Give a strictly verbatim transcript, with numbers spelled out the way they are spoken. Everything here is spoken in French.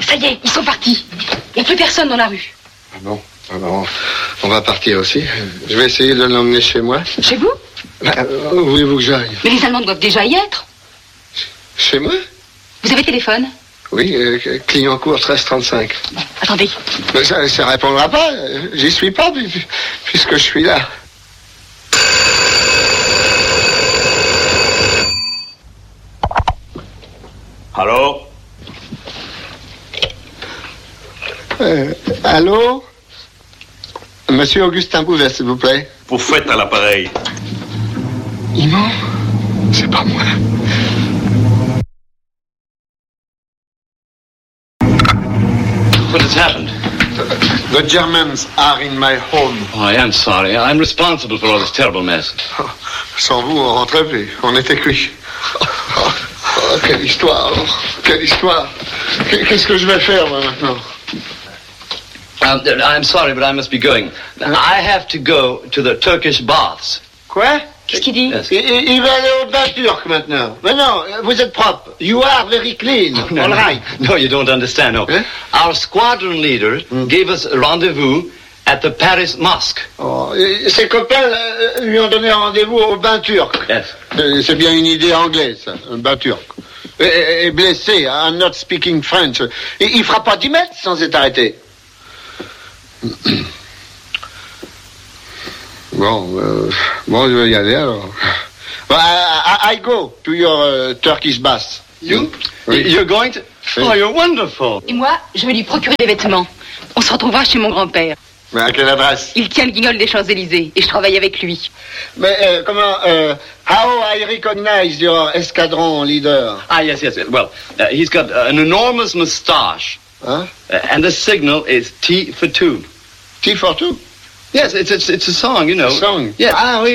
Ça y est, ils sont partis. Il n'y a plus personne dans la rue. Ah bon? Alors, on va partir aussi. Je vais essayer de l'emmener chez moi. Chez vous? Bah, où voulez-vous que j'aille? Mais les Allemands doivent déjà y être. Chez moi? Vous avez téléphone? Oui, euh, Clignancourt treize trente-cinq. Bon, attendez. Mais ça ne répondra pas. J'y suis pas, puisque je suis là. Allô? Euh, allô? Monsieur Augustin Bouvet, s'il vous plaît. Vous faites à l'appareil. Il ment? C'est pas moi. What has happened? The Germans are in my home. Oh, I am sorry. I'm responsible for all this terrible mess. Oh, sans vous, on rentrait plus. On était cuits. Oh, oh, oh, quelle histoire. Quelle histoire. Qu'est-ce que je vais faire, moi, maintenant? Um, I'm sorry, but I must be going. I have to go to the Turkish baths. Quoi? Qu'est-ce qu'il dit? Yes. Il, il, il va aller au bain turc maintenant. Mais non, vous êtes propre. You are very clean. Oh, no, All no. right. No, you don't understand. No. Eh? Our squadron leader Mm. gave us a rendezvous at the Paris Mosque. Oh, et ses copains euh, lui ont donné rendez-vous au bain turc. Yes. Euh, C'est bien une idée anglaise, ça, un bain turc. Et, et- et blessé, I'm not speaking French. Et il fera pas dix mètres sans être arrêté. Bon, euh, bon, je vais y aller alors. Well, I, I, I go to your uh, Turkish bath. You? Oui. You're going to? Oui. Oh, you're wonderful. Et moi, je vais lui procurer des vêtements. On se retrouvera chez mon grand-père. Mais à quelle adresse? Il tient le guignol des Champs-Élysées et je travaille avec lui. Mais euh, comment euh, how I recognize your escadron leader? Ah, yes, yes. yes. Well, uh, he's got uh, an enormous moustache. Hein? Uh, and the signal is T for two. T for two. Yes, it's, it's, it's a song, you know. Song. Yes. Ah oui.